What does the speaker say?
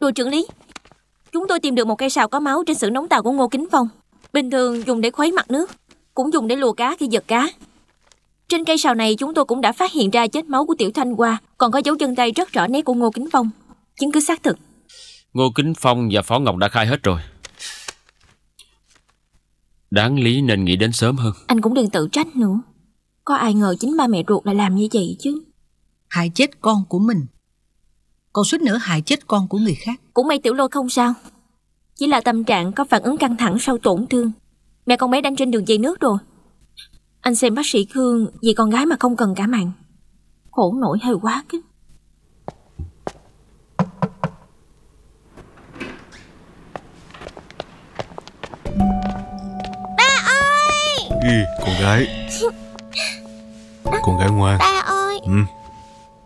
Đội trưởng Lý, chúng tôi tìm được một cây sào có máu trên xưởng đóng tàu của Ngô Kính Phong. Bình thường dùng để khuấy mặt nước, cũng dùng để lùa cá khi giật cá. Trên cây sào này chúng tôi cũng đã phát hiện ra vết máu của Tiểu Thanh Hoa, còn có dấu chân tay rất rõ nét của Ngô Kính Phong. Chứng cứ xác thực. Ngô Kính Phong và Phó Ngọc đã khai hết rồi. Đáng lý nên nghĩ đến sớm hơn. Anh cũng đừng tự trách nữa. Có ai ngờ chính ba mẹ ruột lại làm như vậy chứ. Hại chết con của mình, còn suýt nữa hại chết con của người khác. Cũng may Tiểu Lôi không sao, chỉ là tâm trạng có phản ứng căng thẳng sau tổn thương. Mẹ con bé đang trên đường dây nước rồi. Anh xem bác sĩ Khương vì con gái mà không cần cả mạng. Khổ nổi hơi quá chứ. Ba ơi! Con gái. Con gái ngoan. Ba ơi!